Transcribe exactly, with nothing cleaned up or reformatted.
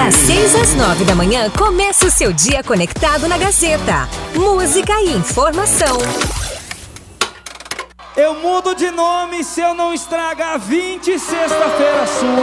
Das seis às nove da manhã, começa o seu dia conectado na Gazeta. Música e informação. Eu mudo de nome se eu não estragar vinte sexta-feira sua.